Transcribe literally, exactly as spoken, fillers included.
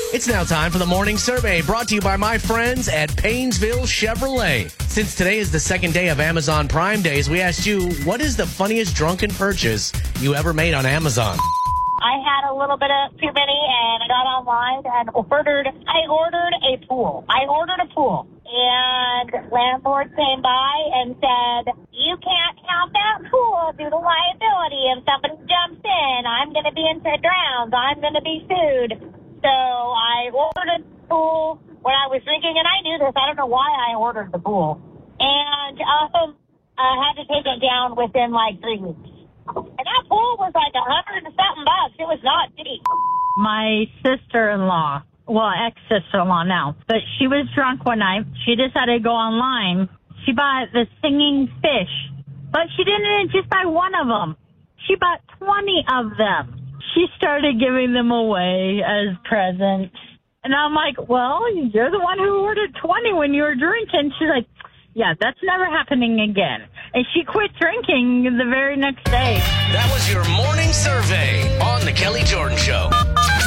It's now time for the morning survey brought to you by my friends at Paynesville Chevrolet. Since today is the second day of Amazon Prime Days, we asked you, what is the funniest drunken purchase you ever made on Amazon? I had a little bit of too many and I got online and ordered, I ordered a pool. I ordered a pool. And landlord came by and said, you can't count that pool due to liability. If somebody jumps in, I'm going to be into drowns. I'm going to be sued. So I ordered a pool when I was drinking, and I knew this. I don't know why I ordered the pool. And um, I had to take it down within like three weeks. And that pool was like a hundred and something bucks. It was not cheap. My sister-in-law, well, ex-sister-in-law now, but she was drunk one night. She decided to go online. She bought the singing fish, but she didn't just buy one of them. She bought twenty of them. She started giving them away as presents. And I'm like, well, you're the one who ordered twenty when you were drinking. She's like, yeah, that's never happening again. And she quit drinking the very next day. That was your morning survey on The Kelly Jordan Show.